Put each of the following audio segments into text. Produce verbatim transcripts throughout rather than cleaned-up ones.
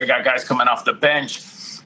got guys coming off the bench.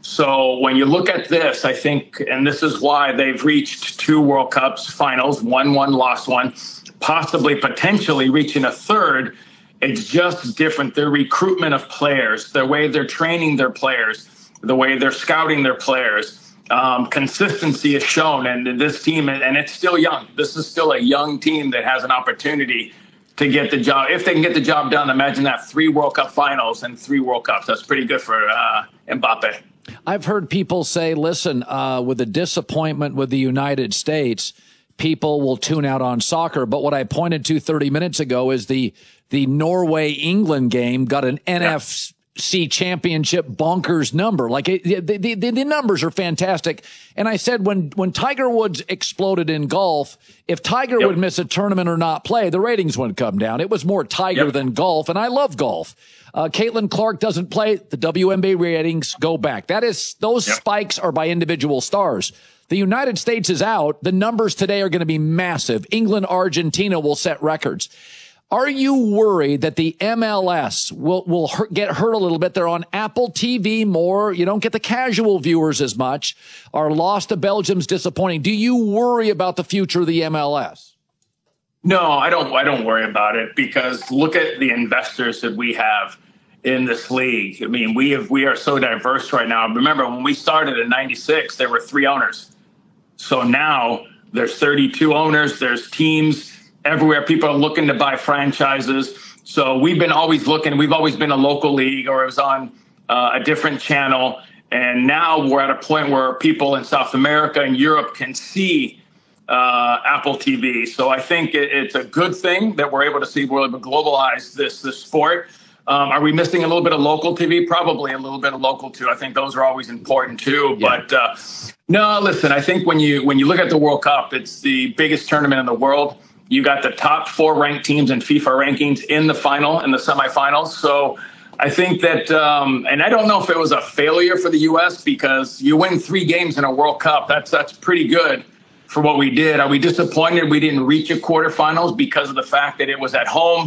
So when you look at this, I think, and this is why they've reached two World Cups finals, won one, lost one, possibly potentially reaching a third. It's just different. Their recruitment of players, the way they're training their players, the way they're scouting their players. Um, consistency is shown, and this team, and it's still young. This is still a young team that has an opportunity to get the job. If they can get the job done, imagine that, three World Cup finals and three World Cups. That's pretty good for uh, Mbappe. I've heard people say, listen, uh, with the disappointment with the United States, people will tune out on soccer. But what I pointed to thirty minutes ago is the the Norway-England game got an N F C championship bonkers number. Like it, the, the, the numbers are fantastic. And I said, when, when Tiger Woods exploded in golf, if Tiger yep. would miss a tournament or not play, the ratings wouldn't come down. It was more Tiger yep. than golf. And I love golf. Uh, Caitlin Clark doesn't play. The W N B A ratings go back. That is, those yep. spikes are by individual stars. The United States is out. The numbers today are going to be massive. England, Argentina will set records. Are you worried that the M L S will, will hurt, get hurt a little bit? They're on Apple T V more. You don't get the casual viewers as much. Our loss to Belgium's disappointing. Do you worry about the future of the M L S? No, I don't. I don't worry about it, because look at the investors that we have in this league. I mean, we have, we are so diverse right now. Remember, when we started in ninety-six, there were three owners. So now there's thirty-two owners. There's teams everywhere. People are looking to buy franchises. So we've been always looking. We've always been a local league, or it was on uh, a different channel. And now we're at a point where people in South America and Europe can see uh, Apple T V. So I think it, it's a good thing that we're able to see, we're able to globalize this, this sport. Um, are we missing a little bit of local T V? Probably a little bit of local too. I think those are always important too. Yeah. But uh, no, listen, I think when you when you look at the World Cup, it's the biggest tournament in the world. You got the top four ranked teams in FIFA rankings in the final and the semifinals. So I think that, um, and I don't know if it was a failure for the U S, because you win three games in a World Cup. That's that's pretty good for what we did. Are we disappointed we didn't reach a quarterfinals because of the fact that it was at home?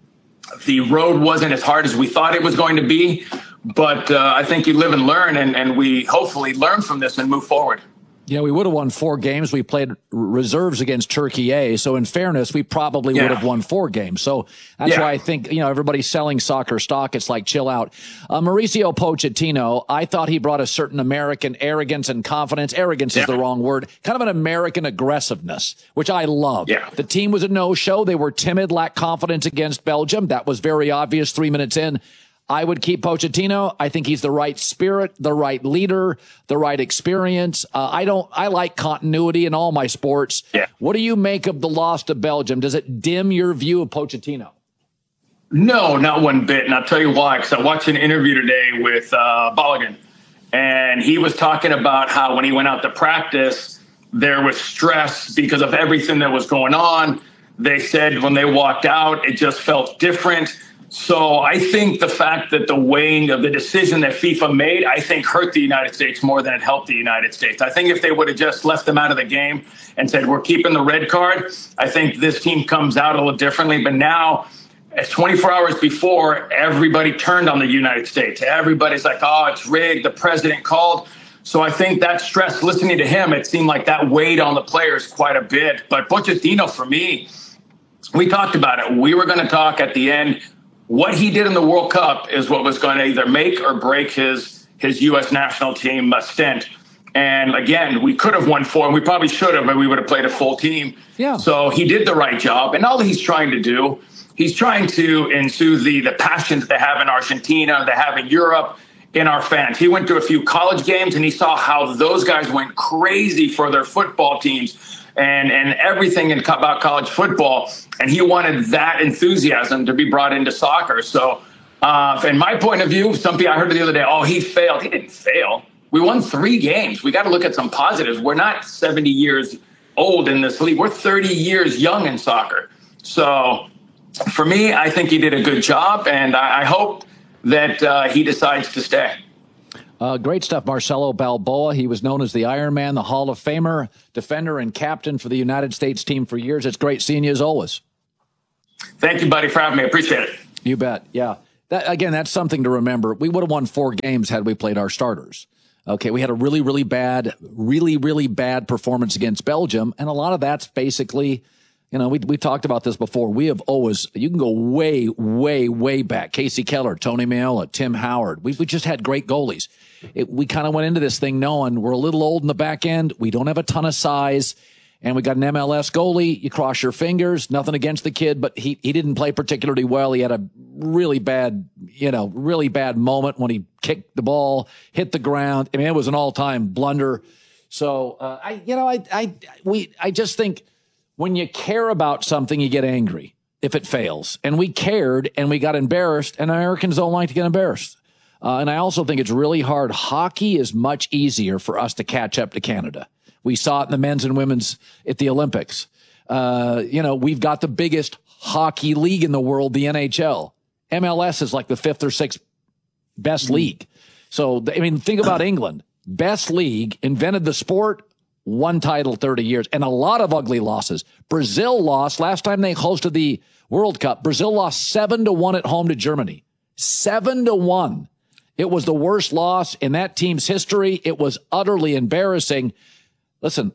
The road wasn't as hard as we thought it was going to be. But uh, I think you live and learn, and, and we hopefully learn from this and move forward. You know, we would have won four games. We played reserves against Turkey A. So in fairness, we probably yeah. would have won four games. So that's yeah. why I think, you know, everybody's selling soccer stock. It's like, chill out. Uh, Mauricio Pochettino, I thought he brought a certain American arrogance and confidence. Arrogance yeah. is the wrong word. Kind of an American aggressiveness, which I love. Yeah. The team was a no-show. They were timid, lacked confidence against Belgium. That was very obvious three minutes in. I would keep Pochettino. I think he's the right spirit, the right leader, the right experience. Uh, I don't. I like continuity in all my sports. Yeah. What do you make of the loss to Belgium? Does it dim your view of Pochettino? No, not one bit. And I'll tell you why. Because I watched an interview today with uh, Balogun, and he was talking about how when he went out to practice, there was stress because of everything that was going on. They said when they walked out, it just felt different. So I think the fact that the weighing of the decision that FIFA made, I think hurt the United States more than it helped the United States. I think if they would have just left them out of the game and said, we're keeping the red card, I think this team comes out a little differently. But now, as twenty-four hours before, everybody turned on the United States. Everybody's like, oh, it's rigged. The president called. So I think that stress, listening to him, it seemed like that weighed on the players quite a bit. But Pochettino, for me, we talked about it. We were going to talk at the end. What he did in the World Cup is what was going to either make or break his his U S national team uh, stint. And again, we could have won four, and we probably should have, but we would have played a full team. Yeah. So he did the right job. And all that he's trying to do, he's trying to ensue the, the passions they have in Argentina, they have in Europe, in our fans. He went to a few college games, and he saw how those guys went crazy for their football teams and, and everything in, about college football. And he wanted that enthusiasm to be brought into soccer. So uh, from my point of view, some people, I heard the other day, oh, he failed. He didn't fail. We won three games. We got to look at some positives. We're not seventy years old in this league. We're thirty years young in soccer. So for me, I think he did a good job, and I, I hope that uh, he decides to stay. Uh, great stuff, Marcelo Balboa. He was known as the Iron Man, the Hall of Famer, defender and captain for the United States team for years. It's great seeing you as always. Thank you, buddy, for having me. I appreciate it. You bet. Yeah. that again, that's something to remember. We would have won four games had we played our starters. Okay, we had a really, really bad, really, really bad performance against Belgium, and a lot of that's basically, you know, we we talked about this before. We have always, you can go way, way, way back. Casey Keller, Tony Meola, Tim Howard. We we just had great goalies. It, we kind of went into this thing knowing we're a little old in the back end. We don't have a ton of size. And we got an M L S goalie. You cross your fingers. Nothing against the kid, but he, he didn't play particularly well. He had a really bad, you know, really bad moment when he kicked the ball, hit the ground. I mean, it was an all-time blunder. So, uh, I, you know, I, I, we, I just think when you care about something, you get angry if it fails. And we cared and we got embarrassed, and Americans don't like to get embarrassed. Uh, and I also think it's really hard. Hockey is much easier for us to catch up to Canada. We saw it in the men's and women's at the Olympics. Uh, you know, we've got the biggest hockey league in the world, the N H L. M L S is like the fifth or sixth best mm-hmm. league. So, I mean, think about England. Best league, invented the sport, one title thirty years, and a lot of ugly losses. Brazil lost last time they hosted the World Cup. Brazil lost seven to one at home to Germany. Seven to one. It was the worst loss in that team's history. It was utterly embarrassing. Listen,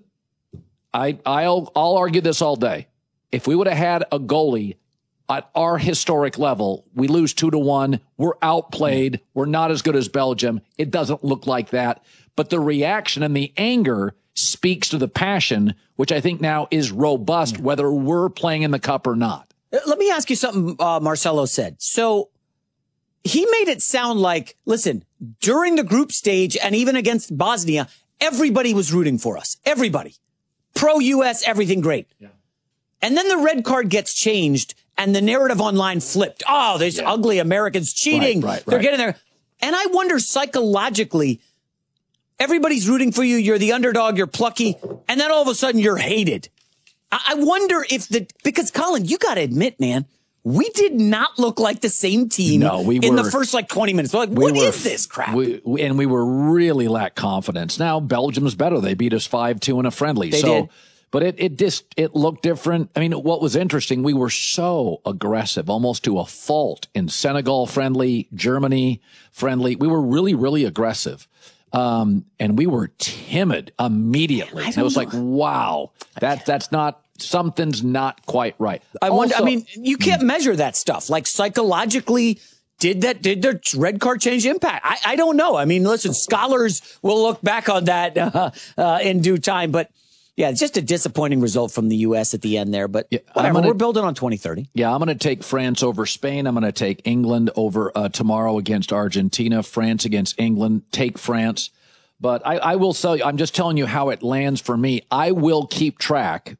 I, I'll, I'll argue this all day. If we would have had a goalie at our historic level, we lose two to one. We're outplayed. We're not as good as Belgium. It doesn't look like that. But the reaction and the anger speaks to the passion, which I think now is robust, whether we're playing in the cup or not. Let me ask you something uh, Marcelo said. So he made it sound like, listen, during the group stage and even against Bosnia, everybody was rooting for us. Everybody. Pro-U S, everything great. Yeah. And then the red card gets changed and the narrative online flipped. Oh, there's yeah. ugly Americans cheating. Right, right, They're right. getting there. And I wonder psychologically, everybody's rooting for you. You're the underdog. You're plucky. And then all of a sudden you're hated. I, I wonder if the, because Colin, you got to admit, man, we did not look like the same team no, we in were, the first like twenty minutes. We're like, what we were, is this crap? We, we, and we were really lack confidence. Now Belgium's better. They beat us five two in a friendly. They so, did. But it, it just, it looked different. I mean, what was interesting, we were so aggressive, almost to a fault in Senegal friendly, Germany friendly. We were really, really aggressive. Um, and we were timid immediately. And it was know. like, wow, that, that's not, something's not quite right. I wonder, also, I mean, you can't measure that stuff. Like psychologically, did that, did the red card change impact? I, I don't know. I mean, listen, scholars will look back on that uh, uh, in due time, but yeah, it's just a disappointing result from the U S at the end there, but yeah, whatever, gonna, we're building on twenty thirty. Yeah, I'm going to take France over Spain. I'm going to take England over uh, tomorrow against Argentina, France against England. Take France. But I, I will tell you, I'm just telling you how it lands for me. I will keep track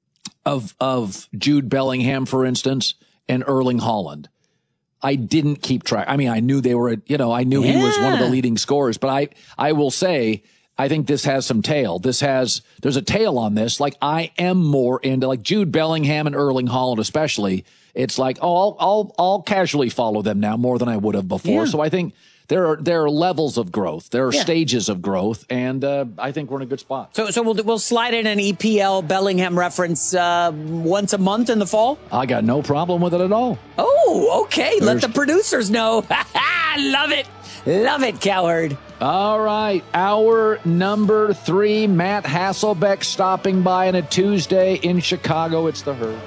of of Jude Bellingham, for instance, and Erling Haaland. I didn't keep track. I mean, I knew they were, you know, I knew yeah. he was one of the leading scorers, but I, I will say, I think this has some tail. This has, there's a tail on this. Like, I am more into, like, Jude Bellingham and Erling Haaland especially. It's like, oh, I'll, I'll, I'll casually follow them now more than I would have before. Yeah. So I think there are, there are levels of growth. There are yeah. stages of growth. And uh, I think we're in a good spot. So, so we'll, we'll slide in an E P L Bellingham reference uh, once a month in the fall? I got no problem with it at all. Oh, okay. There's... Let the producers know. Love it. Love it, Cowherd. All right. Hour number three, Matt Hasselbeck stopping by on a Tuesday in Chicago. It's the Herd.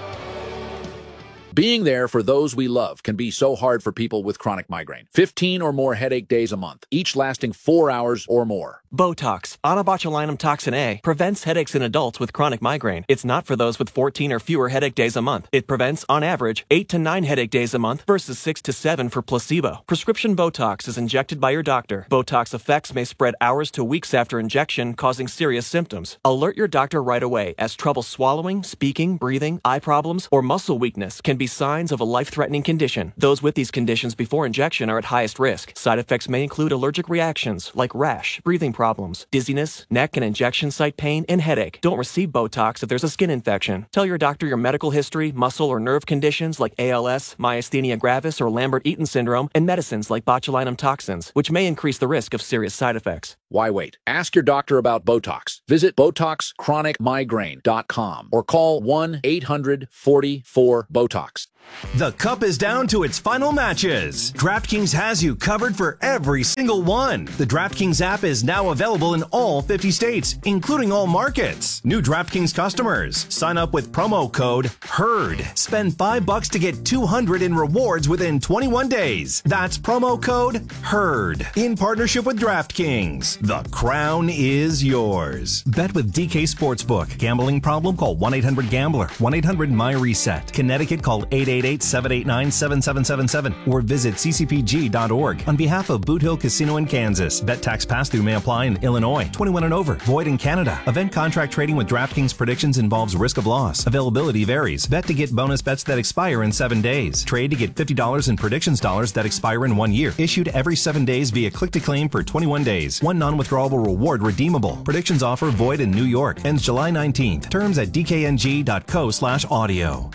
Being there for those we love can be so hard for people with chronic migraine. fifteen or more headache days a month, each lasting four hours or more. Botox, onabotulinum toxin A, prevents headaches in adults with chronic migraine. It's not for those with fourteen or fewer headache days a month. It prevents, on average, eight to nine headache days a month versus six to seven for placebo. Prescription Botox is injected by your doctor. Botox effects may spread hours to weeks after injection, causing serious symptoms. Alert your doctor right away, as trouble swallowing, speaking, breathing, eye problems, or muscle weakness can be signs of a life-threatening condition. Those with these conditions before injection are at highest risk. Side effects may include allergic reactions like rash, breathing problems, dizziness, neck and injection site pain, and headache. Don't receive Botox if there's a skin infection. Tell your doctor your medical history, muscle or nerve conditions like A L S, myasthenia gravis, or Lambert-Eaton syndrome, and medicines like botulinum toxins, which may increase the risk of serious side effects. Why wait? Ask your doctor about Botox. Visit Botox Chronic Migraine dot com or call one eight hundred forty-four BOTOX. The cup is down to its final matches. DraftKings has you covered for every single one. The DraftKings app is now available in all fifty states, including all markets. New DraftKings customers, sign up with promo code HERD. Spend five bucks to get two hundred in rewards within twenty-one days. That's promo code HERD. In partnership with DraftKings, the crown is yours. Bet with D K Sportsbook. Gambling problem? Call one eight hundred gambler. one eight hundred my reset. Connecticut, call eight eight eight, seven eight nine, seven seven seven seven or visit c c p g dot org. On behalf of Boot Hill Casino in Kansas, bet tax pass-through may apply in Illinois. twenty-one and over. Void in Canada. Event contract trading with DraftKings predictions involves risk of loss. Availability varies. Bet to get bonus bets that expire in seven days. Trade to get fifty dollars in predictions dollars that expire in one year. Issued every seven days via click-to-claim for twenty-one days. One non-withdrawable reward redeemable. Predictions offer void in New York. Ends July nineteenth. Terms at d k n g dot co slash audio.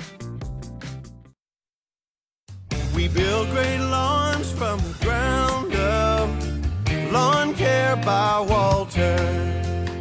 We build great lawns from the ground up. Lawn Care by Walter.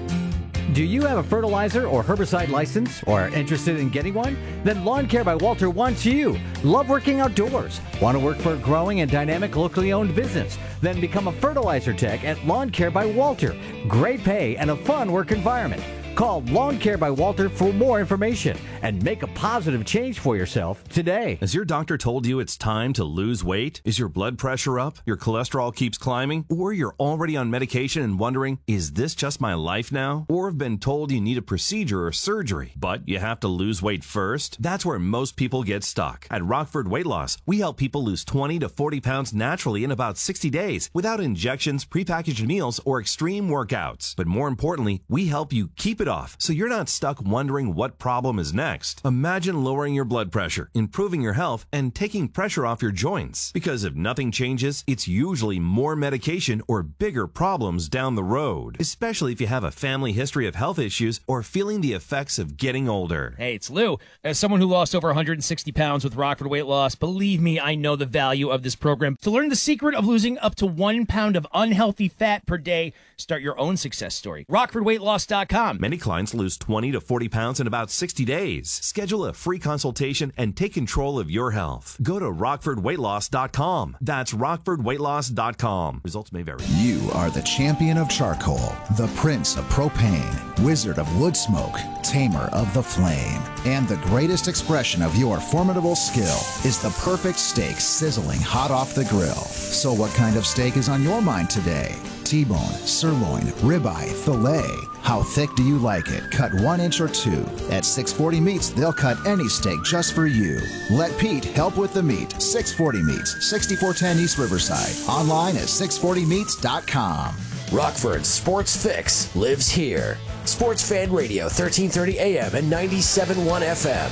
Do you have a fertilizer or herbicide license or are interested in getting one? Then Lawn Care by Walter wants you. Love working outdoors? Want to work for a growing and dynamic locally owned business? Then become a fertilizer tech at Lawn Care by Walter. Great pay and a fun work environment. Call Lawn Care by Walter for more information and make a positive change for yourself today. Has your doctor told you it's time to lose weight? Is your blood pressure up? Your cholesterol keeps climbing? Or you're already on medication and wondering, is this just my life now? Or have been told you need a procedure or surgery, but you have to lose weight first? That's where most people get stuck. At Rockford Weight Loss, we help people lose twenty to forty pounds naturally in about sixty days without injections, prepackaged meals, or extreme workouts. But more importantly, we help you keep it off so you're not stuck wondering what problem is next. Imagine lowering your blood pressure, improving your health, and taking pressure off your joints. Because if nothing changes, it's usually more medication or bigger problems down the road, especially if you have a family history of health issues or feeling the effects of getting older. Hey, it's Lou. As someone who lost over one hundred sixty pounds with Rockford Weight Loss, believe me, I know the value of this program. To learn the secret of losing up to one pound of unhealthy fat per day, start your own success story. rockford weight loss dot com. Many clients lose twenty to forty pounds in about sixty days. Schedule a free consultation and take control of your health. Go to rockford weight loss dot com. That's rockford weight loss dot com. Results may vary. You are the champion of charcoal, the prince of propane, wizard of wood smoke, tamer of the flame. And the greatest expression of your formidable skill is the perfect steak sizzling hot off the grill. So what kind of steak is on your mind today? T-bone, sirloin, ribeye, filet. How thick do you like it? Cut one inch or two. At six forty Meats, they'll cut any steak just for you. Let Pete help with the meat. six forty Meats, sixty-four ten East Riverside. Online at six forty meats dot com. Rockford's Sports Fix lives here. Sports Fan Radio, thirteen thirty A M and ninety-seven point one F M.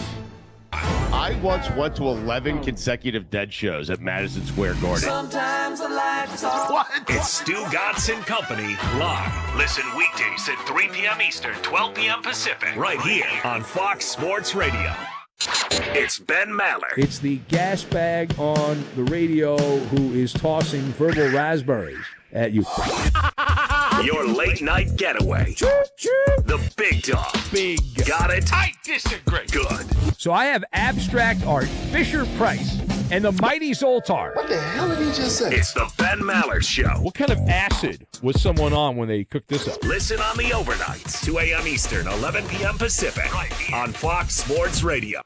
I once went to eleven consecutive Dead shows at Madison Square Garden. Sometimes the lights off. What? It's Stu Gatz and Company live. Listen weekdays at three p.m. Eastern, twelve p.m. Pacific, right here on Fox Sports Radio. It's Ben Maller. It's the gas bag on the radio who is tossing verbal raspberries at you. Your late night getaway. The Big Dog. Big. Got it? I disagree. Good. So I have abstract art, Fisher-Price, and the Mighty Zoltar. What the hell did he just say? It's the Ben Maller Show. What kind of acid was someone on when they cooked this up? Listen on the overnights, two a.m. Eastern, eleven p.m. Pacific, right here on Fox Sports Radio.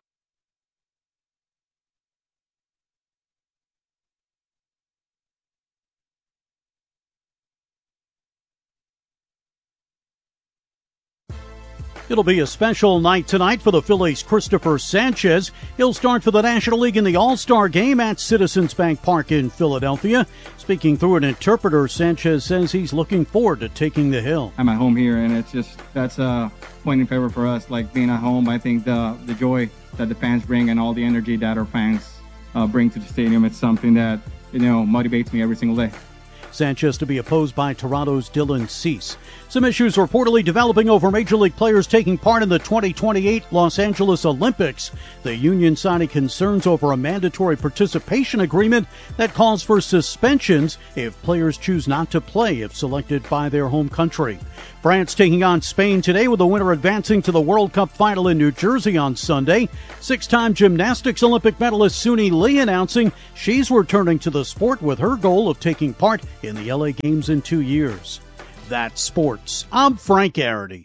It'll be a special night tonight for the Phillies' Christopher Sanchez. He'll start for the National League in the All-Star Game at Citizens Bank Park in Philadelphia. Speaking through an interpreter, Sanchez says he's looking forward to taking the hill. I'm at home here, and it's just that's a point in favor for us. Like being at home, I think the the joy that the fans bring and all the energy that our fans uh, bring to the stadium, it's something that, you know, motivates me every single day. Sanchez to be opposed by Toronto's Dylan Cease. Some issues reportedly developing over Major League players taking part in the twenty twenty-eight Los Angeles Olympics. The union citing concerns over a mandatory participation agreement that calls for suspensions if players choose not to play if selected by their home country. France taking on Spain today, with the winner advancing to the World Cup final in New Jersey on Sunday. Six-time gymnastics Olympic medalist Suni Lee announcing she's returning to the sport with her goal of taking part in the L A Games in two years. That's sports. I'm Frank Arity.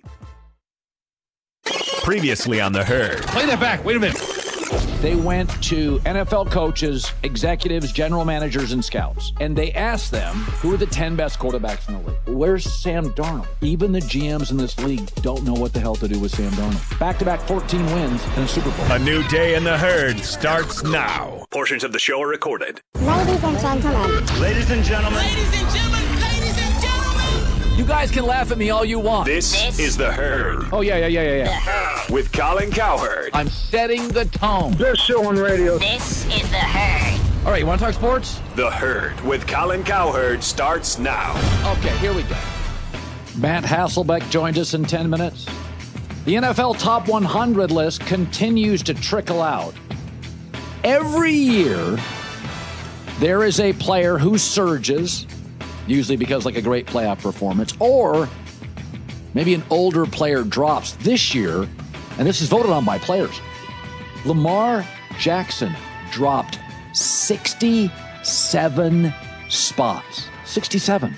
Previously on The Herd. Play that back. Wait a minute. They went to N F L coaches, executives, general managers, and scouts, and they asked them, who are the ten best quarterbacks in the league? Where's Sam Darnold? Even the G Ms in this league don't know what the hell to do with Sam Darnold. Back-to-back fourteen wins and a Super Bowl. A new day in The Herd starts now. Portions of the show are recorded. Ladies and gentlemen. Ladies and gentlemen. Ladies and gentlemen. Ladies and gentlemen. You guys can laugh at me all you want. This, this is The Herd. Oh, yeah, yeah, yeah, yeah, yeah. With Colin Cowherd. I'm setting the tone. Best show on radio. This is The Herd. All right, you want to talk sports? The Herd with Colin Cowherd starts now. Okay, here we go. Matt Hasselbeck joins us in ten minutes. The N F L Top one hundred list continues to trickle out. Every year, there is a player who surges, usually because like a great playoff performance, or maybe an older player drops. This year, and this is voted on by players, Lamar Jackson dropped sixty-seven spots. sixty-seven.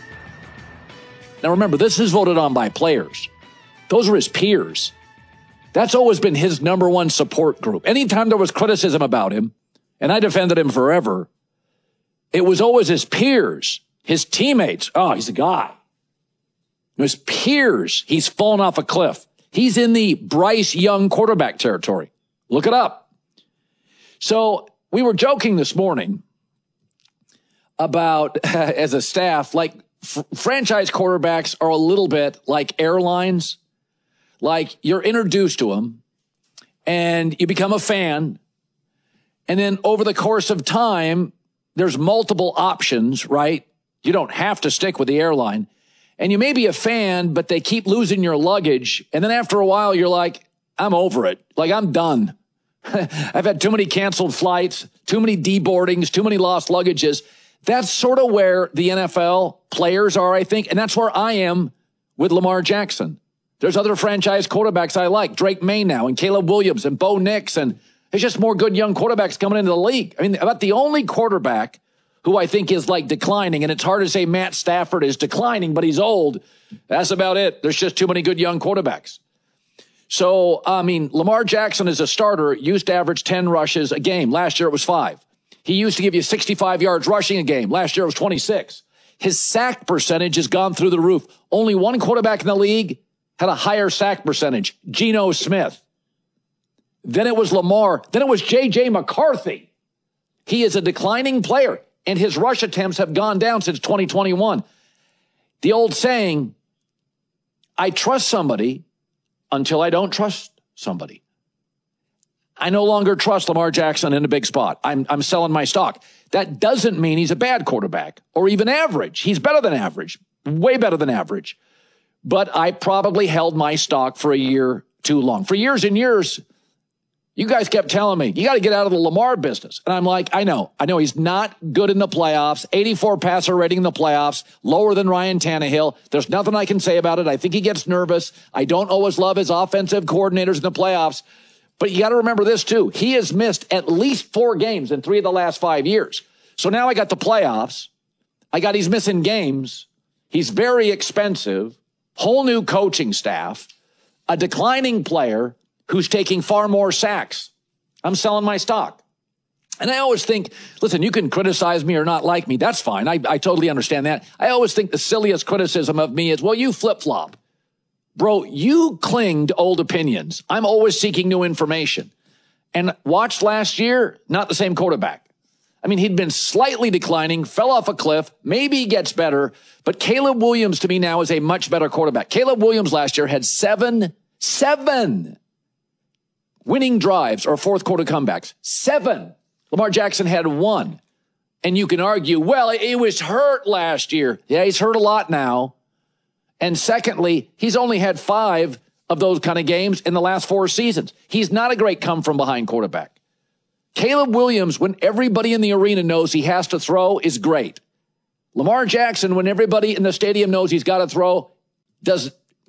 Now remember, this is voted on by players. Those are his peers. That's always been his number one support group. Anytime there was criticism about him, and I defended him forever, it was always his peers, his teammates. Oh, he's a guy. His peers, he's fallen off a cliff. He's in the Bryce Young quarterback territory. Look it up. So we were joking this morning about, as a staff, like f- franchise quarterbacks are a little bit like airlines. Like you're introduced to them and you become a fan. And then over the course of time, there's multiple options, right? You don't have to stick with the airline. And you may be a fan, but they keep losing your luggage. And then after a while, you're like, I'm over it. Like, I'm done. I've had too many canceled flights, too many deboardings, too many lost luggages. That's sort of where the N F L players are, I think. And that's where I am with Lamar Jackson. There's other franchise quarterbacks I like. Drake May now and Caleb Williams and Bo Nix. And there's just more good young quarterbacks coming into the league. I mean, about the only quarterback who I think is like declining, and it's hard to say Matt Stafford is declining, but he's old. That's about it. There's just too many good young quarterbacks. So, I mean, Lamar Jackson as a starter used to average ten rushes a game. Last year it was five. He used to give you sixty-five yards rushing a game. Last year it was twenty-six. His sack percentage has gone through the roof. Only one quarterback in the league had a higher sack percentage, Geno Smith. Then it was Lamar. Then it was J J McCarthy. He is a declining player, and his rush attempts have gone down since twenty twenty-one. The old saying, I trust somebody until I don't trust somebody. I no longer trust Lamar Jackson in a big spot. I'm, I'm selling my stock. That doesn't mean he's a bad quarterback or even average. He's better than average, way better than average. But I probably held my stock for a year too long. For years and years, you guys kept telling me, you got to get out of the Lamar business. And I'm like, I know. I know he's not good in the playoffs. eighty-four passer rating in the playoffs, lower than Ryan Tannehill. There's nothing I can say about it. I think he gets nervous. I don't always love his offensive coordinators in the playoffs. But you got to remember this, too. He has missed at least four games in three of the last five years. So now I got the playoffs. I got he's missing games. He's very expensive. Whole new coaching staff. A declining player who's taking far more sacks. I'm selling my stock. And I always think, listen, you can criticize me or not like me. That's fine. I, I totally understand that. I always think the silliest criticism of me is, well, you flip-flop. Bro, you cling to old opinions. I'm always seeking new information. And watch last year, not the same quarterback. I mean, he'd been slightly declining, fell off a cliff. Maybe he gets better. But Caleb Williams, to me now, is a much better quarterback. Caleb Williams last year had seven, seven winning drives or fourth quarter comebacks. Seven. Lamar Jackson had one. And you can argue, well, he was hurt last year. Yeah, he's hurt a lot now. And secondly, he's only had five of those kind of games in the last four seasons. He's not a great come-from-behind quarterback. Caleb Williams, when everybody in the arena knows he has to throw, is great. Lamar Jackson, when everybody in the stadium knows he's got to throw, does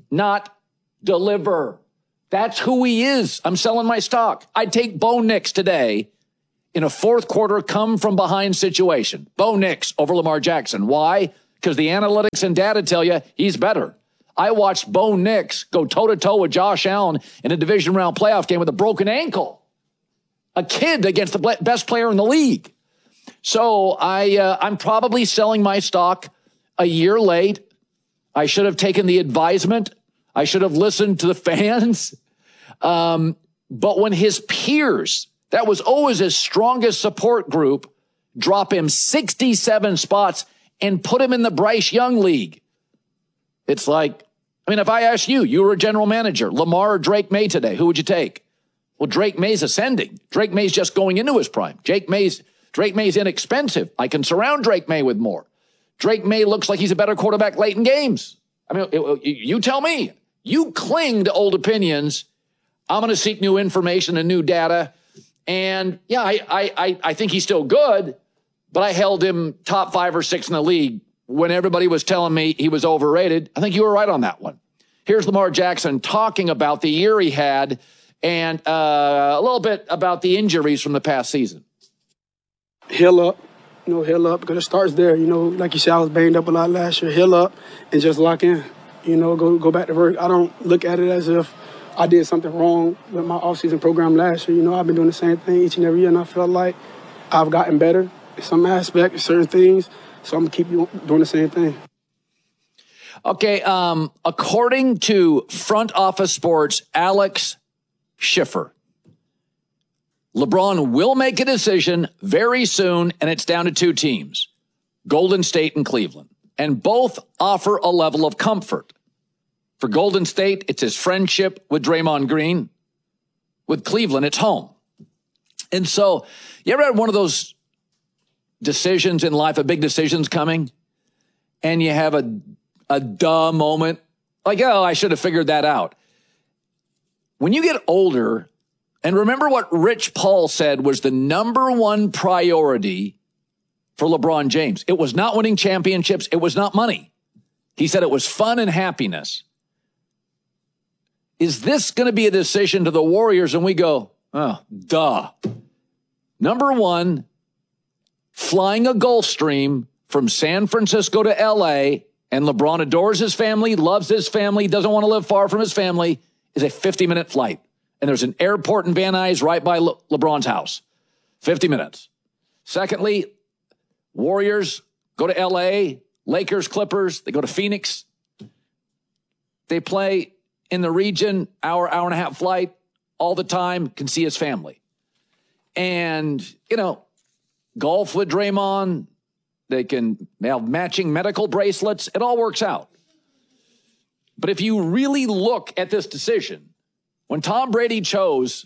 not deliver. That's who he is. I'm selling my stock. I'd take Bo Nix today in a fourth quarter come from behind situation. Bo Nix over Lamar Jackson. Why? Because the analytics and data tell you he's better. I watched Bo Nix go toe-to-toe with Josh Allen in a division round playoff game with a broken ankle. A kid against the best player in the league. So I, uh, I'm probably selling my stock a year late. I should have taken the advisement. I should have listened to the fans. Um, but when his peers, that was always his strongest support group, drop him sixty-seven spots and put him in the Bryce Young League. It's like, I mean, if I asked you, you were a general manager, Lamar or Drake May today, who would you take? Well, Drake May's ascending. Drake May's just going into his prime. Drake May's, Drake May's inexpensive. I can surround Drake May with more. Drake May looks like he's a better quarterback late in games. I mean, it, it, you tell me. You cling to old opinions. I'm going to seek new information and new data. And yeah, I, I, I think he's still good, but I held him top five or six in the league when everybody was telling me he was overrated. I think you were right on that one. Here's Lamar Jackson talking about the year he had and uh, a little bit about the injuries from the past season. Heal up, you know, heal up because it starts there. You know, like you said, I was banged up a lot last year. Heal up and just lock in. You know, go go back to work. I don't look at it as if I did something wrong with my off-season program last year. You know, I've been doing the same thing each and every year, and I feel like I've gotten better in some aspects, certain things. So I'm going to keep doing the same thing. Okay, um, according to Front Office Sports' Alex Schiffer, LeBron will make a decision very soon, and it's down to two teams, Golden State and Cleveland. And both offer a level of comfort. For Golden State, it's his friendship with Draymond Green. With Cleveland, it's home. And so, you ever had one of those decisions in life, a big decision's coming, and you have a, a duh moment? Like, oh, I should have figured that out. When you get older, and remember what Rich Paul said was the number one priority for LeBron James. It was not winning championships. It was not money. He said it was fun and happiness. Is this going to be a decision to the Warriors? And we go, oh, duh. Number one, flying a Gulfstream from San Francisco to L A, and LeBron adores his family, loves his family, doesn't want to live far from his family, is a fifty-minute flight. And there's an airport in Van Nuys right by Le- LeBron's house. fifty minutes. Secondly, Warriors go to L A, Lakers, Clippers, they go to Phoenix. They play in the region, hour, hour and a half flight all the time, can see his family. And, you know, golf with Draymond, they can have matching medical bracelets. It all works out. But if you really look at this decision, when Tom Brady chose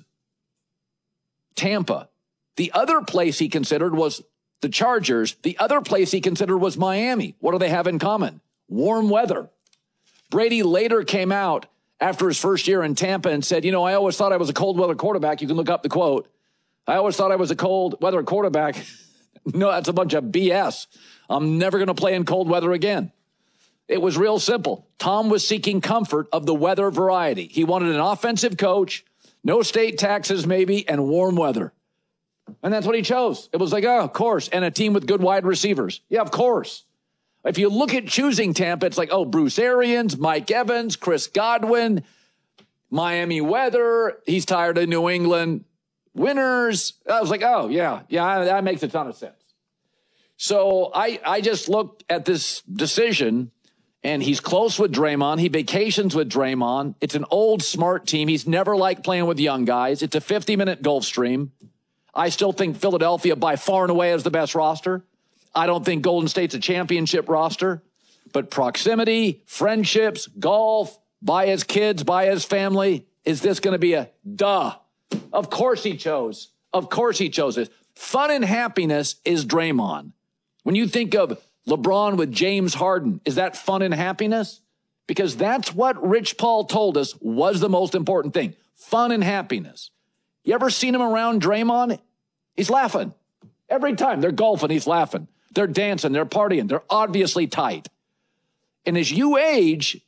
Tampa, the other place he considered was the Chargers. The other place he considered was Miami. What do they have in common? Warm weather. Brady later came out after his first year in Tampa and said, you know, I always thought I was a cold weather quarterback. You can look up the quote. I always thought I was a cold weather quarterback. No, that's a bunch of B S. I'm never going to play in cold weather again. It was real simple. Tom was seeking comfort of the weather variety. He wanted an offensive coach, no state taxes maybe, and warm weather. And that's what he chose. It was like, oh, of course. And a team with good wide receivers. Yeah, of course. If you look at choosing Tampa, it's like, oh, Bruce Arians, Mike Evans, Chris Godwin, Miami weather. He's tired of New England. Winners. I was like, oh, yeah, yeah, that makes a ton of sense. So I, I just looked at this decision, and he's close with Draymond. He vacations with Draymond. It's an old, smart team. He's never liked playing with young guys. It's a fifty-minute Gulfstream. I still think Philadelphia by far and away is the best roster. I don't think Golden State's a championship roster. But proximity, friendships, golf, by his kids, by his family, is this going to be a duh? Of course he chose. Of course he chose it. Fun and happiness is Draymond. When you think of LeBron with James Harden, is that fun and happiness? Because that's what Rich Paul told us was the most important thing. Fun and happiness. You ever seen him around Draymond? He's laughing. Every time they're golfing, he's laughing. They're dancing, they're partying. They're obviously tight. And as you age,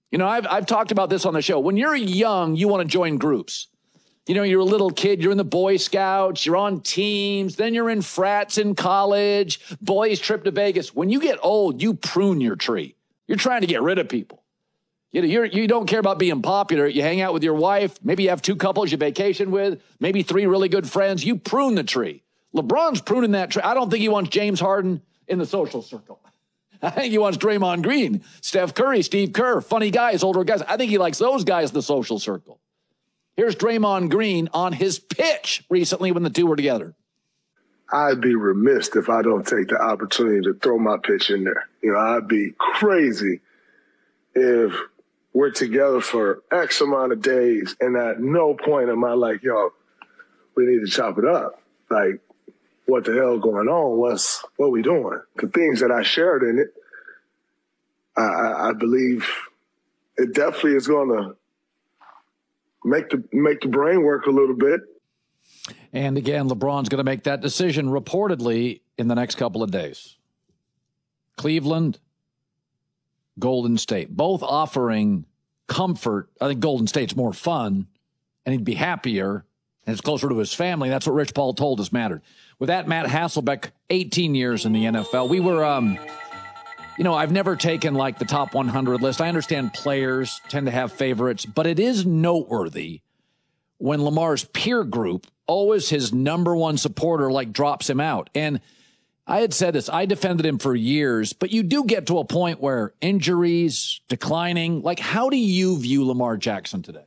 You know, I've, I've talked about this on the show. When you're young, you want to join groups. You know, you're a little kid, you're in the Boy Scouts, you're on teams, then you're in frats in college, boys trip to Vegas. When you get old, you prune your tree. You're trying to get rid of people. You know, you're, you don't care about being popular. You hang out with your wife. Maybe you have two couples you vacation with, maybe three really good friends. You prune the tree. LeBron's pruning that tree. I don't think he wants James Harden in the social circle. I think he wants Draymond Green, Steph Curry, Steve Kerr, funny guys, older guys. I think he likes those guys in the social circle. Here's Draymond Green on his pitch recently when the two were together. I'd be remiss if I don't take the opportunity to throw my pitch in there. You know, I'd be crazy if we're together for X amount of days and at no point am I like, yo, we need to chop it up. Like, what the hell going on? What's, what we doing? The things that I shared in it, I, I, I believe it definitely is going to make the make the brain work a little bit. And again, LeBron's going to make that decision reportedly in the next couple of days. Cleveland, Golden State, both offering comfort. I think Golden State's more fun, and he'd be happier, and it's closer to his family. That's what Rich Paul told us mattered. With that, Matt Hasselbeck, eighteen years in the N F L. We were, um, you know, I've never taken like the top one hundred list. I understand players tend to have favorites, but it is noteworthy when Lamar's peer group, always his number one supporter, like drops him out. And I had said this, I defended him for years, but you do get to a point where injuries, declining, like how do you view Lamar Jackson today?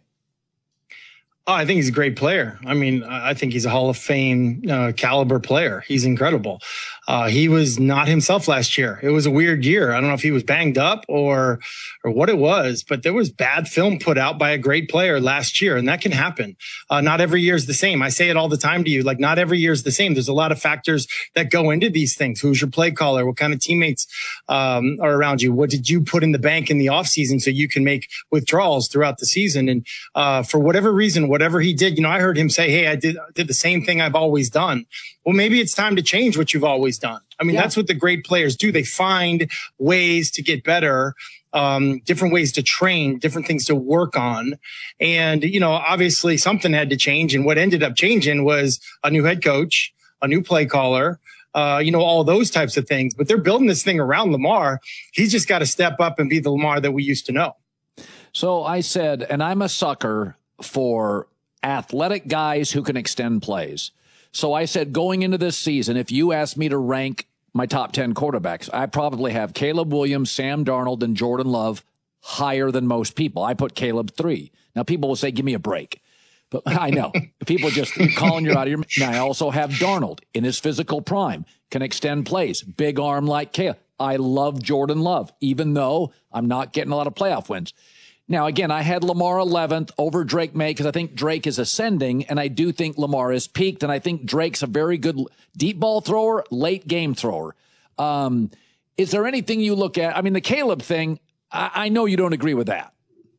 Oh, I think he's a great player. I mean, I think he's a Hall of Fame uh, caliber player. He's incredible. Uh, he was not himself last year. It was a weird year. I don't know if he was banged up or or what it was, but there was bad film put out by a great player last year, and that can happen. Uh, not every year is the same. I say it all the time to you, like not every year is the same. There's a lot of factors that go into these things. Who's your play caller? What kind of teammates um, are around you? What did you put in the bank in the offseason so you can make withdrawals throughout the season? And uh, for whatever reason, whatever he did, you know, I heard him say, hey, I did, did the same thing I've always done. Well, maybe it's time to change what you've always done. I mean, yeah. That's what the great players do. They find ways to get better, um, different ways to train, different things to work on. And, you know, obviously something had to change. And what ended up changing was a new head coach, a new play caller, uh, you know, all those types of things. But they're building this thing around Lamar. He's just got to step up and be the Lamar that we used to know. So I said, and I'm a sucker for athletic guys who can extend plays. So I said, going into this season, if you asked me to rank my top ten quarterbacks, I probably have Caleb Williams, Sam Darnold, and Jordan Love higher than most people. I put Caleb three. Now, people will say, give me a break. But I know. People just calling you out of your... Now, I also have Darnold in his physical prime, can extend plays, big arm like Caleb. I love Jordan Love, even though I'm not getting a lot of playoff wins. Now, again, I had Lamar eleventh over Drake May because I think Drake is ascending, and I do think Lamar is peaked, and I think Drake's a very good deep ball thrower, late game thrower. Um, is there anything you look at? I mean, the Caleb thing, I, I know you don't agree with that.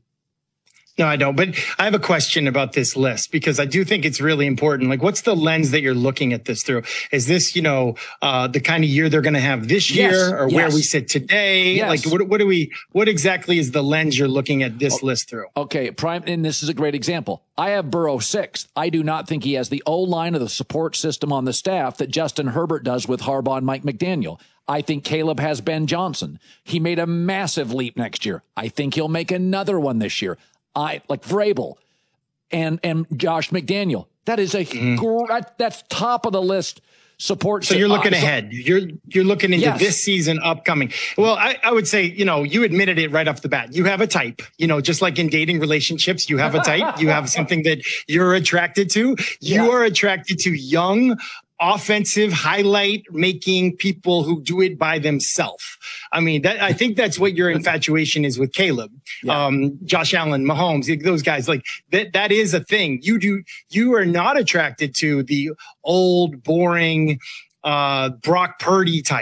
No, I don't. But I have a question about this list because I do think it's really important. Like, what's the lens that you're looking at this through? Is this, you know, uh, the kind of year they're going to have this year yes, or yes. where we sit today? Yes. Like, what, what do we, what exactly is the lens you're looking at this oh, list through? Okay. Prime. And this is a great example. I have Burrow sixth. I do not think he has the O-line or the support system on the staff that Justin Herbert does with Harbaugh and Mike McDaniel. I think Caleb has Ben Johnson. He made a massive leap next year. I think he'll make another one this year. I like Vrabel and, and Josh McDaniel. That is a mm. gr- that's top of the list support. So you're looking uh, so, ahead. You're you're looking into yes. this season upcoming. Well, I, I would say, you know, you admitted it right off the bat. You have a type, you know, just like in dating relationships, you have a type. You have something that you're attracted to. You yeah. are attracted to young, offensive highlight making people who do it by themselves. I mean, that, I think that's what your infatuation is with Caleb, yeah. um, Josh Allen, Mahomes, those guys. Like that, that is a thing. You do, you are not attracted to the old, boring, uh, Brock Purdy type.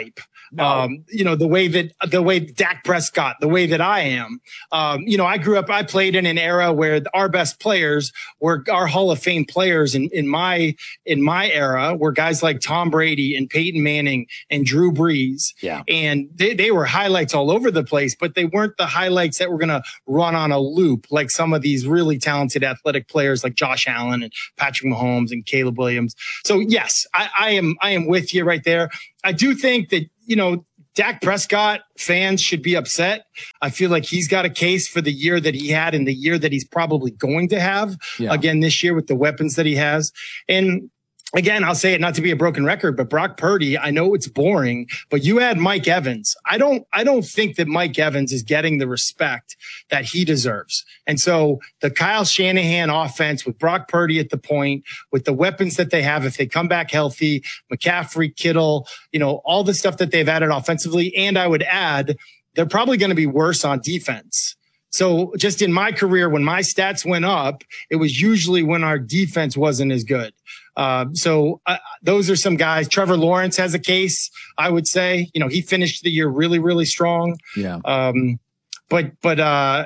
No. Um, you know, the way that, the way Dak Prescott, the way that I am, um, you know, I grew up, I played in an era where our best players were our Hall of Fame players in, in my, in my era were guys like Tom Brady and Peyton Manning and Drew Brees. Yeah. And they, they were highlights all over the place, but they weren't the highlights that were going to run on a loop like some of these really talented athletic players like Josh Allen and Patrick Mahomes and Caleb Williams. So yes, I, I am, I am with you right there. I do think that, you know, Dak Prescott fans should be upset. I feel like he's got a case for the year that he had and the year that he's probably going to have yeah. again this year with the weapons that he has. And again, I'll say it not to be a broken record, but Brock Purdy, I know it's boring, but you add Mike Evans. I don't, I don't think that Mike Evans is getting the respect that he deserves. And so the Kyle Shanahan offense with Brock Purdy at the point, with the weapons that they have, if they come back healthy, McCaffrey, Kittle, you know, all the stuff that they've added offensively. And I would add, they're probably going to be worse on defense. So just in my career, when my stats went up, it was usually when our defense wasn't as good. Uh, so uh, those are some guys. Trevor Lawrence has a case, I would say. You know, he finished the year really, really strong. Yeah. Um, but but uh,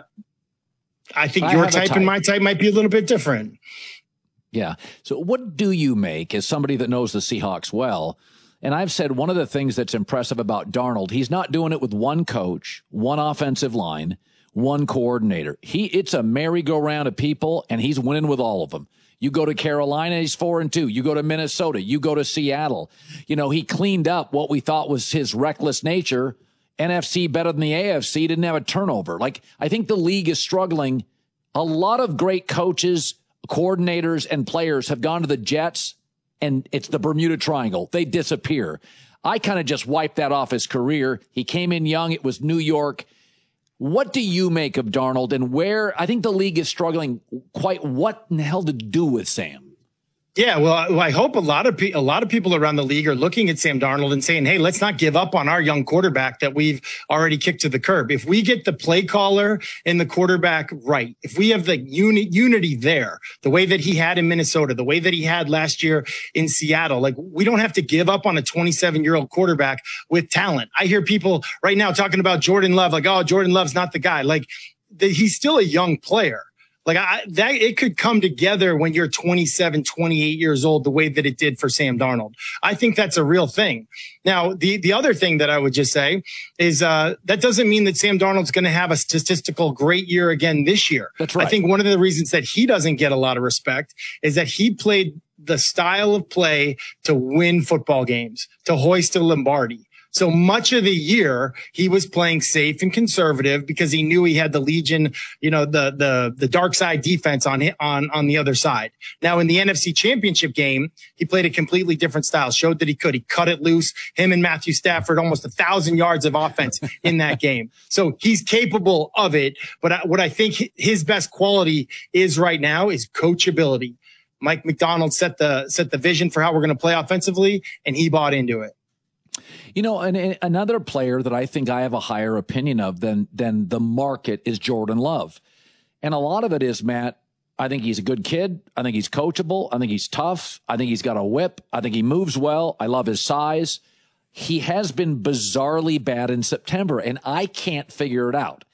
I think I your have a type, type and my type might be a little bit different. Yeah. So what do you make as somebody that knows the Seahawks well? And I've said one of the things that's impressive about Darnold, he's not doing it with one coach, one offensive line, one coordinator. He it's a merry-go-round of people, and he's winning with all of them. You go to Carolina, he's four and two. You go to Minnesota, you go to Seattle. You know, he cleaned up what we thought was his reckless nature. N F C better than the A F C, didn't have a turnover. Like, I think the league is struggling. A lot of great coaches, coordinators, and players have gone to the Jets, and it's the Bermuda Triangle. They disappear. I kind of just wiped that off his career. He came in young. It was New York. What do you make of Darnold, and where I think the league is struggling quite what in the hell to do with Sam? Yeah, well, I hope a lot of pe- a lot of people around the league are looking at Sam Darnold and saying, "Hey, let's not give up on our young quarterback that we've already kicked to the curb. If we get the play caller and the quarterback right, if we have the uni- unity there, the way that he had in Minnesota, the way that he had last year in Seattle, like we don't have to give up on a twenty-seven-year-old quarterback with talent." I hear people right now talking about Jordan Love, like, "Oh, Jordan Love's not the guy." Like, the, he's still a young player. Like I, that, it could come together when you're twenty-seven, twenty-eight years old, the way that it did for Sam Darnold. I think that's a real thing. Now, the, the other thing that I would just say is, uh, that doesn't mean that Sam Darnold's going to have a statistical great year again this year. That's right. I think one of the reasons that he doesn't get a lot of respect is that he played the style of play to win football games, to hoist a Lombardi. So much of the year, he was playing safe and conservative because he knew he had the Legion, you know, the, the, the dark side defense on, on, on the other side. Now in the N F C Championship game, he played a completely different style, showed that he could. He cut it loose. Him and Matthew Stafford, almost a thousand yards of offense in that game. So he's capable of it. But I, what I think his best quality is right now is coachability. Mike McDonald set the, set the vision for how we're going to play offensively, and he bought into it. You know, and, and another player that I think I have a higher opinion of than than the market is Jordan Love. And a lot of it is, Matt, I think he's a good kid. I think he's coachable. I think he's tough. I think he's got a whip. I think he moves well. I love his size. He has been bizarrely bad in September, and I can't figure it out.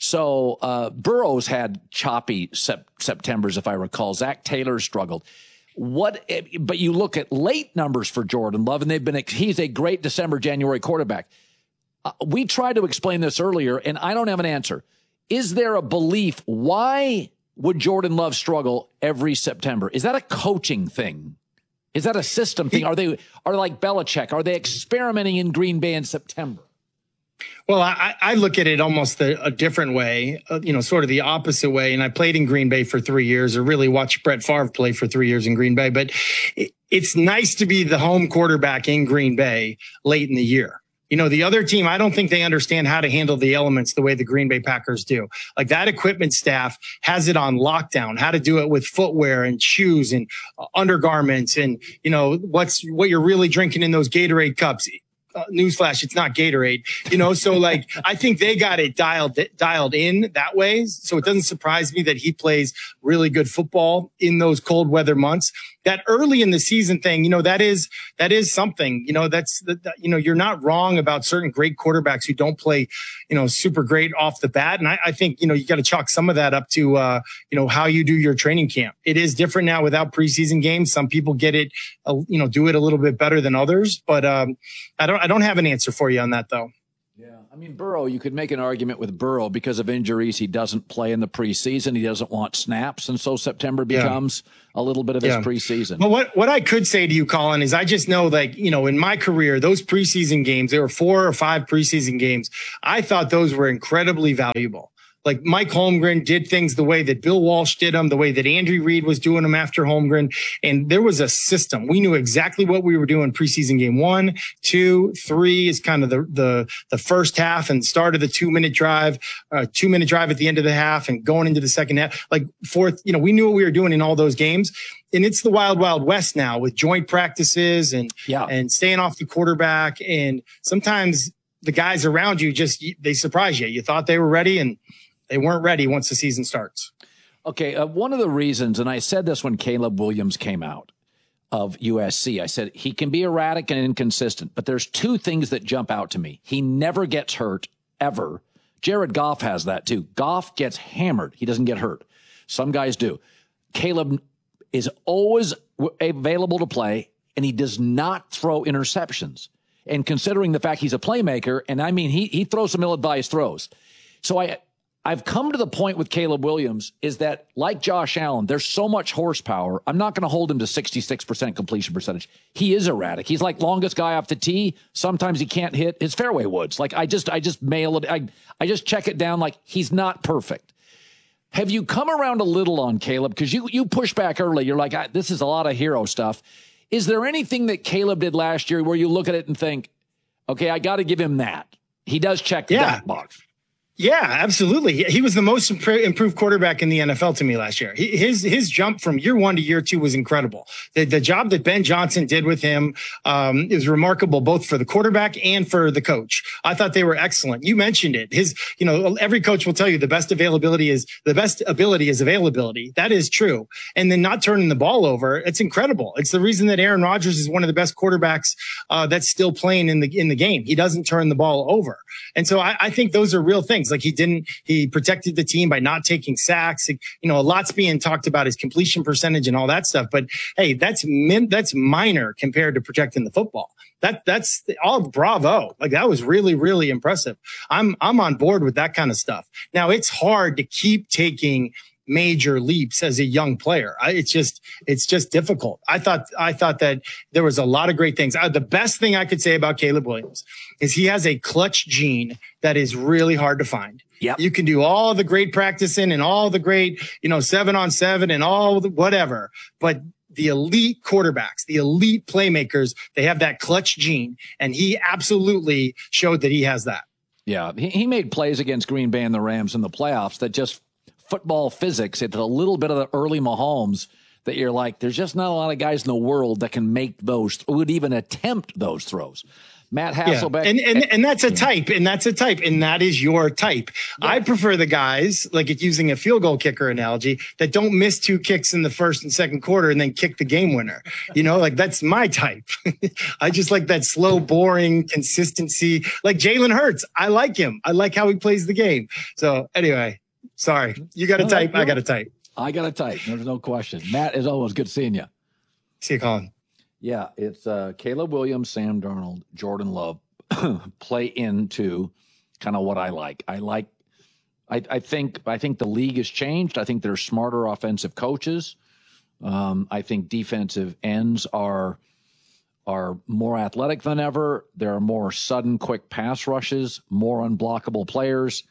So uh, Burrow's had choppy sep- Septembers, if I recall. Zach Taylor struggled. What, but you look at late numbers for Jordan Love, and they've been, he's a great December, January quarterback. Uh, we tried to explain this earlier, and I don't have an answer. Is there a belief? Why would Jordan Love struggle every September? Is that a coaching thing? Is that a system thing? Are they, are like Belichick? Are they experimenting in Green Bay in September? Well, I, I look at it almost a, a different way, uh, you know, sort of the opposite way. And I played in Green Bay for three years or really watched Brett Favre play for three years in Green Bay. But it, it's nice to be the home quarterback in Green Bay late in the year. You know, the other team, I don't think they understand how to handle the elements the way the Green Bay Packers do. Like that equipment staff has it on lockdown, how to do it with footwear and shoes and uh, undergarments and, you know, what's what you're really drinking in those Gatorade cups. uh, newsflash, it's not Gatorade, you know? So like, I think they got it dialed, dialed in that way. So it doesn't surprise me that he plays really good football in those cold weather months. That early in the season thing, you know, that is, that is something, you know, that's, that, you know, you're not wrong about certain great quarterbacks who don't play, you know, super great off the bat. And I, I think, you know, you got to chalk some of that up to, uh, you know, how you do your training camp. It is different now without preseason games. Some people get it, uh, you know, do it a little bit better than others, but, um, I don't, I don't have an answer for you on that though. Yeah. I mean, Burrow, you could make an argument with Burrow because of injuries. He doesn't play in the preseason. He doesn't want snaps. And so September becomes yeah. a little bit of his yeah. preseason. Well, what, what I could say to you, Colin, is I just know, like, you know, in my career, those preseason games, there were four or five preseason games. I thought those were incredibly valuable. Like Mike Holmgren did things the way that Bill Walsh did them, the way that Andrew Reid was doing them after Holmgren. And there was a system. We knew exactly what we were doing preseason game one, two, three is kind of the, the, the first half and start of the two minute drive, uh, two minute drive at the end of the half and going into the second half. Like fourth, you know, we knew what we were doing in all those games. And it's the wild, wild west now with joint practices and, yeah. and staying off the quarterback. And sometimes the guys around you just, they surprise you. You thought they were ready and they weren't ready once the season starts. Okay, uh, one of the reasons, and I said this when Caleb Williams came out of U S C, I said he can be erratic and inconsistent, but there's two things that jump out to me. He never gets hurt, ever. Jared Goff has that too. Goff gets hammered. He doesn't get hurt. Some guys do. Caleb is always available to play, and he does not throw interceptions. And considering the fact he's a playmaker, and I mean, he he throws some ill-advised throws. So I... I've come to the point with Caleb Williams is that, like Josh Allen, there's so much horsepower. I'm not going to hold him to sixty-six percent completion percentage. He is erratic. He's like longest guy off the tee. Sometimes he can't hit his fairway woods. Like I just, I just mail it. I, I just check it down. Like he's not perfect. Have you come around a little on Caleb? Because you, you push back early. You're like, I, this is a lot of hero stuff. Is there anything that Caleb did last year where you look at it and think, okay, I got to give him that? He does check yeah. that box. Yeah, absolutely. He, he was the most improved quarterback in the N F L to me last year. He, his his jump from year one to year two was incredible. The, the job that Ben Johnson did with him um, is remarkable, both for the quarterback and for the coach. I thought they were excellent. You mentioned it. His, you know, every coach will tell you the best availability is the best ability is availability. That is true. And then not turning the ball over, it's incredible. It's the reason that Aaron Rodgers is one of the best quarterbacks uh, that's still playing in the in the game. He doesn't turn the ball over, and so I, I think those are real things. Like he didn't, he protected the team by not taking sacks. You know, a lot's being talked about his completion percentage and all that stuff. But hey, that's min, that's minor compared to protecting the football. That that's all bravo. Like that was really, really impressive. I'm, I'm on board with that kind of stuff. Now it's hard to keep taking major leaps as a young player. I, it's just, it's just difficult. I thought, I thought that there was a lot of great things. Uh, the best thing I could say about Caleb Williams is he has a clutch gene that is really hard to find. Yep. You can do all the great practicing and all the great, you know, seven on seven and all the whatever, but the elite quarterbacks, the elite playmakers, they have that clutch gene, and he absolutely showed that he has that. Yeah. He, he made plays against Green Bay and the Rams in the playoffs that just football physics. It's a little bit of the early Mahomes that you're like, there's just not a lot of guys in the world that can make those, would even attempt those throws. Matt Hasselbeck. Yeah. And, and, and that's a type, and that's a type, and that is your type. Yeah. I prefer the guys, like it's using a field goal kicker analogy, that don't miss two kicks in the first and second quarter and then kick the game winner. You know, like that's my type. I just like that slow, boring consistency. Like Jalen Hurts. I like him. I like how he plays the game. So anyway, sorry. You got a type. I got a type. I got a type. There's no question. Matt, is always good seeing you. See you, Colin. Yeah, it's uh, Caleb Williams, Sam Darnold, Jordan Love play into kind of what I like. I like, I, I think, I think the league has changed. I think there's smarter offensive coaches. Um, I think defensive ends are are more athletic than ever. There are more sudden, quick pass rushes, more unblockable players.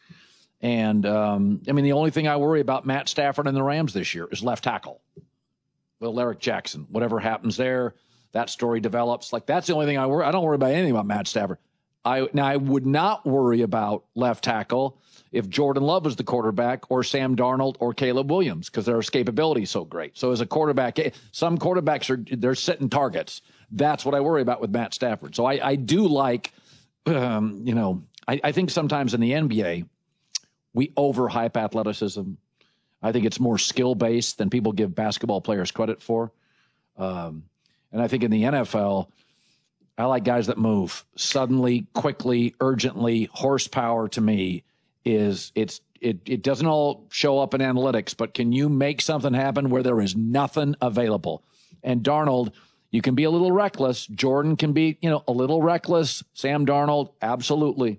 And um, I mean, the only thing I worry about Matt Stafford and the Rams this year is left tackle. Well, Eric Jackson, whatever happens there. That story develops. Like, that's the only thing I worry. I don't worry about anything about Matt Stafford. I now I would not worry about left tackle if Jordan Love was the quarterback, or Sam Darnold, or Caleb Williams, because their escapability is so great. So as a quarterback, some quarterbacks are they're setting targets. That's what I worry about with Matt Stafford. So I, I do like, um, you know, I, I think sometimes in the N B A, we overhype athleticism. I think it's more skill-based than people give basketball players credit for. Um, and I think in the N F L, I like guys that move suddenly, quickly, urgently. Horsepower to me is it's it it doesn't all show up in analytics, but can you make something happen where there is nothing available? And Darnold, you can be a little reckless. Jordan can be, you know, a little reckless. Sam Darnold, absolutely.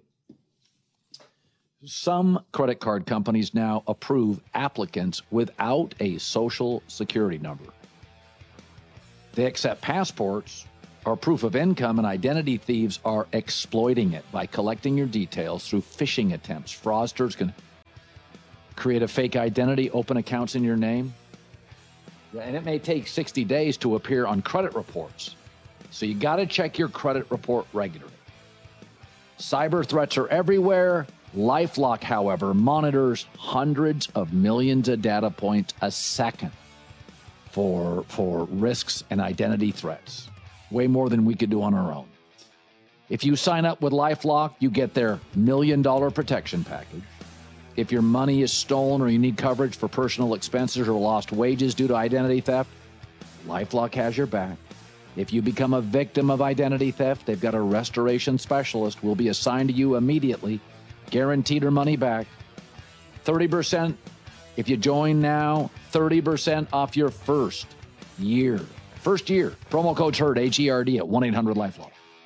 Some credit card companies now approve applicants without a social security number. They accept passports or proof of income, and identity thieves are exploiting it by collecting your details through phishing attempts. Fraudsters can create a fake identity, open accounts in your name, and it may take sixty days to appear on credit reports. So you got to check your credit report regularly. Cyber threats are everywhere. LifeLock, however, monitors hundreds of millions of data points a second for, for risks and identity threats. Way more than we could do on our own. If you sign up with LifeLock, you get their million dollar protection package. If your money is stolen or you need coverage for personal expenses or lost wages due to identity theft, LifeLock has your back. If you become a victim of identity theft, they've got a restoration specialist who will be assigned to you immediately, guaranteed her money back. thirty percent if you join now, thirty percent off your first year. First year. Promo code HERD, H E R D, at one eight hundred LifeLock.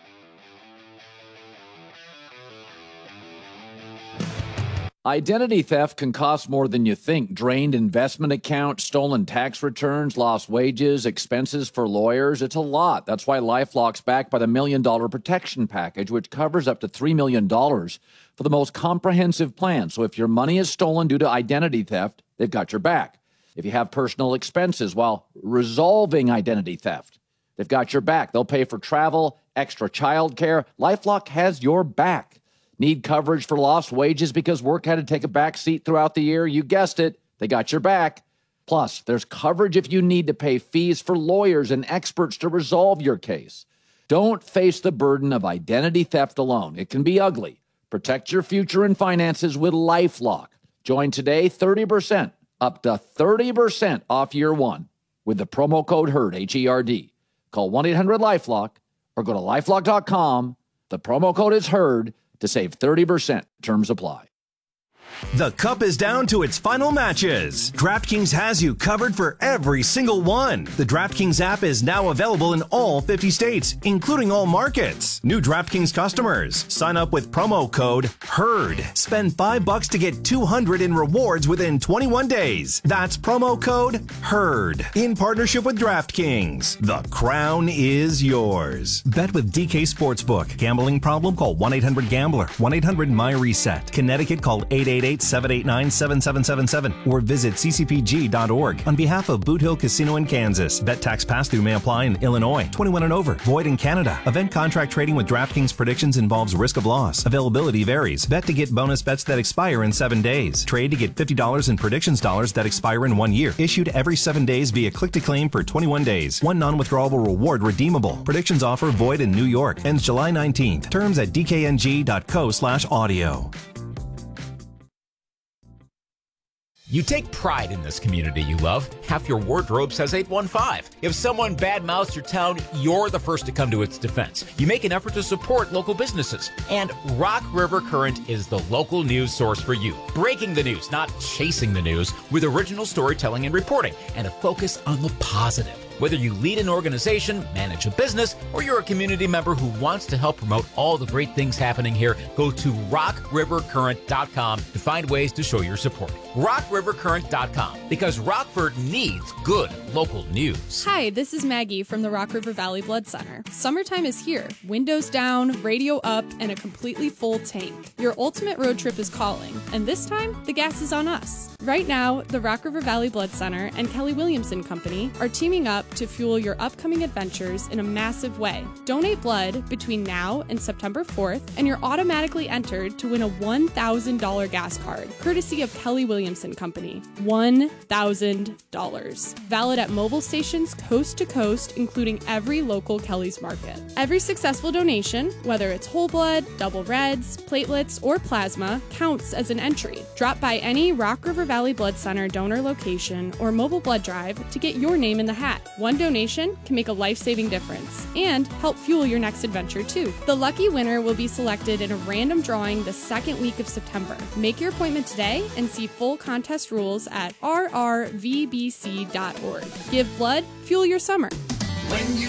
Identity theft can cost more than you think. Drained investment accounts, stolen tax returns, lost wages, expenses for lawyers. It's a lot. That's why LifeLock's backed by the Million Dollar Protection Package, which covers up to three million dollars for the most comprehensive plan. So if your money is stolen due to identity theft, they've got your back. If you have personal expenses while resolving identity theft, they've got your back. They'll pay for travel, extra child care. LifeLock has your back. Need coverage for lost wages because work had to take a back seat throughout the year? You guessed it. They got your back. Plus, there's coverage if you need to pay fees for lawyers and experts to resolve your case. Don't face the burden of identity theft alone. It can be ugly. Protect your future and finances with LifeLock. Join today, thirty percent, up to thirty percent off year one with the promo code HERD, H E R D. Call one eight hundred LifeLock or go to lifelock dot com. The promo code is HERD to save thirty percent. Terms apply. The cup is down to its final matches. DraftKings has you covered for every single one. The DraftKings app is now available in all fifty states, including all markets. New DraftKings customers, sign up with promo code HERD. Spend five bucks to get two hundred in rewards within twenty-one days. That's promo code HERD. In partnership with DraftKings, the crown is yours. Bet with D K Sportsbook. Gambling problem? Call one eight hundred gambler. one eight hundred my reset. Connecticut, call eight eight eight, seven eight nine, seven seven seven seven or visit c c p g dot org. On behalf of Boot Hill Casino in Kansas, bet tax pass-through may apply in Illinois. twenty-one and over. Void in Canada. Event contract trading with DraftKings predictions involves risk of loss. Availability varies. Bet to get bonus bets that expire in seven days. Trade to get fifty dollars in predictions dollars that expire in one year. Issued every seven days via click to claim for twenty-one days. One non-withdrawable reward redeemable. Predictions offer void in New York. Ends July nineteenth. Terms at d k n g dot co slash audio. You take pride in this community you love. Half your wardrobe says eight one five. If someone badmouths your town, you're the first to come to its defense. You make an effort to support local businesses. And Rock River Current is the local news source for you. Breaking the news, not chasing the news, with original storytelling and reporting, and a focus on the positive. Whether you lead an organization, manage a business, or you're a community member who wants to help promote all the great things happening here, go to rock river current dot com to find ways to show your support. rock river current dot com, because Rockford needs good local news. Hi, this is Maggie from the Rock River Valley Blood Center. Summertime is here. Windows down, radio up, and a completely full tank. Your ultimate road trip is calling, and this time, the gas is on us. Right now, the Rock River Valley Blood Center and Kelly Williamson Company are teaming up up to fuel your upcoming adventures in a massive way. Donate blood between now and September fourth, and you're automatically entered to win a one thousand dollars gas card, courtesy of Kelly Williamson Company. one thousand dollars. Valid at mobile stations coast to coast, including every local Kelly's Market. Every successful donation, whether it's whole blood, double reds, platelets, or plasma, counts as an entry. Drop by any Rock River Valley Blood Center donor location or mobile blood drive to get your name in the hat. One donation can make a life-saving difference and help fuel your next adventure too. The lucky winner will be selected in a random drawing the second week of September. Make your appointment today and see full contest rules at r r v b c dot org. Give blood, fuel your summer. When you